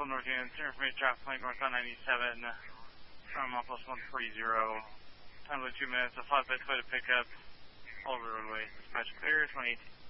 Buffalo North Union, information traffic point northbound 97 from plus 140. Time of 2 minutes, a flatbed Toyota pickup, all over the roadway. Dispatch clear, 2018.